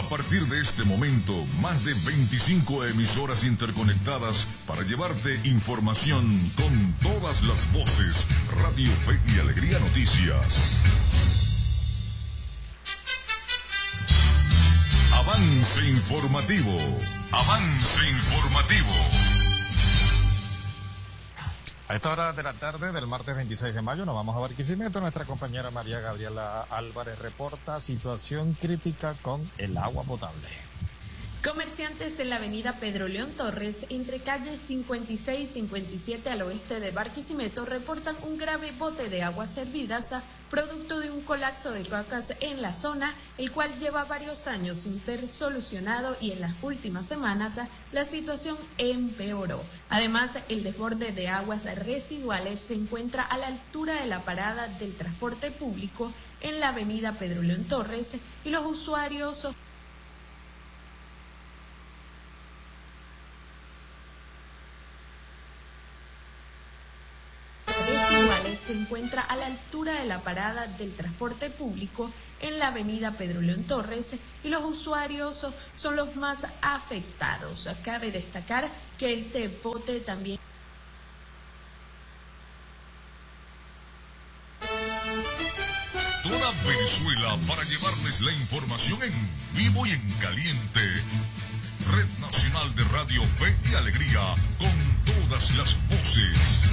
A partir de este momento, más de 25 emisoras interconectadas para llevarte información con todas las voces. Radio Fe y Alegría Noticias. Avance informativo. Avance informativo. A esta hora de la tarde del martes 26 de mayo nos vamos a Barquisimeto. Nuestra compañera María Gabriela Álvarez reporta situación crítica con el agua potable. Comerciantes en la avenida Pedro León Torres, entre calles 56 y 57 al oeste de Barquisimeto, reportan un grave bote de aguas servidas producto de un colapso de cloacas en la zona, el cual lleva varios años sin ser solucionado y en las últimas semanas la situación empeoró. Además, el desborde de aguas residuales se encuentra a la altura de la parada del transporte público en la avenida Pedro León Torres y los usuarios se encuentra a la altura de la parada del transporte público en la avenida Pedro León Torres y los usuarios son los más afectados. Cabe destacar que este bote también Toda Venezuela para llevarles la información en vivo y en caliente. Red Nacional de Radio Fe y Alegría con todas las voces.